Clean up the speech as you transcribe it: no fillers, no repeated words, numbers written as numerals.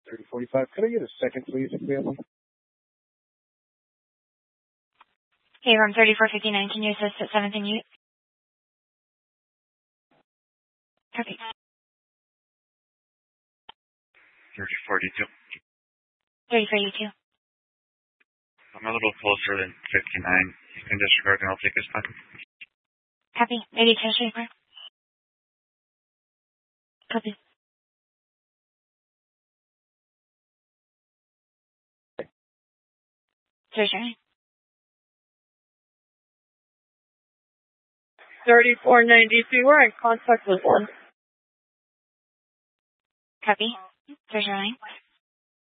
3045. Could I get a second, please, available? Hey, room 3459. Can you assist at 7th and U? Perfect. 3042. 3042. I'm a little closer than 59. You can disregard and I'll take this time. Copy. 82 Shaper. Copy. Surgery. 3492. We're in contact with one. Copy. Surgery line.